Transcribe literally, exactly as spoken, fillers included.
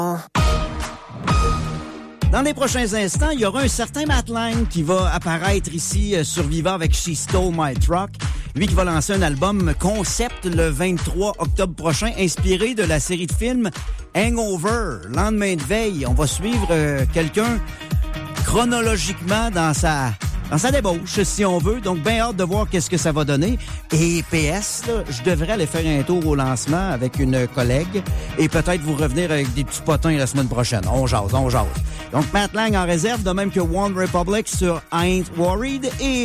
Dans les prochains instants, il y aura un certain Matt Lang qui va apparaître ici euh, sur Viva avec She Stole My Truck. Lui qui va lancer un album concept le vingt-trois octobre prochain, inspiré de la série de films Hangover, Lendemain de veille. On va suivre euh, quelqu'un chronologiquement dans sa... dans sa débauche, si on veut. Donc, bien hâte de voir qu'est-ce que ça va donner. Et P S, là, je devrais aller faire un tour au lancement avec une collègue et peut-être vous revenir avec des petits potins la semaine prochaine. On jase, on jase. Donc, Matt Lang en réserve, de même que One Republic sur I Ain't Worried et